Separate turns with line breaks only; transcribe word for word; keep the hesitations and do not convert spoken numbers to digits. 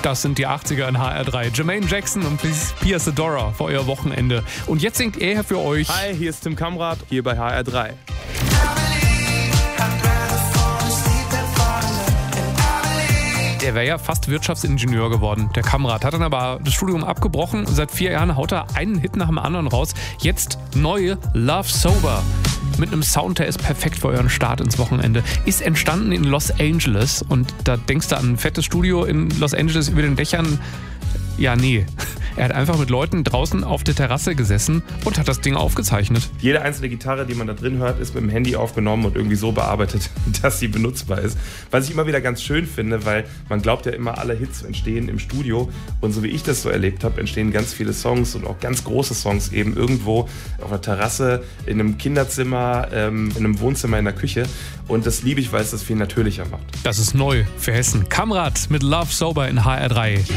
Das sind die achtziger in H R drei. Jermaine Jackson und Pia Sedora für euer Wochenende. Und jetzt singt er für euch.
Hi, hier ist Tim Kamrat, hier bei H R drei.
Der wäre ja fast Wirtschaftsingenieur geworden, der Kamrat. Hat dann aber das Studium abgebrochen. Seit vier Jahren haut er einen Hit nach dem anderen raus. Jetzt neue Love Sober. Mit einem Sound, der ist perfekt für euren Start ins Wochenende. Ist entstanden in Los Angeles. Und da denkst du an ein fettes Studio in Los Angeles über den Dächern. Ja, nee. Er hat einfach mit Leuten draußen auf der Terrasse gesessen und hat das Ding aufgezeichnet.
Jede einzelne Gitarre, die man da drin hört, ist mit dem Handy aufgenommen und irgendwie so bearbeitet, dass sie benutzbar ist. Was ich immer wieder ganz schön finde, weil man glaubt ja immer, alle Hits entstehen im Studio. Und so wie ich das so erlebt habe, entstehen ganz viele Songs und auch ganz große Songs eben irgendwo auf einer Terrasse, in einem Kinderzimmer, ähm, in einem Wohnzimmer, in der Küche. Und das liebe ich, weil es das viel natürlicher macht.
Das ist neu für Hessen. Kamrat mit Love Sober in H R drei.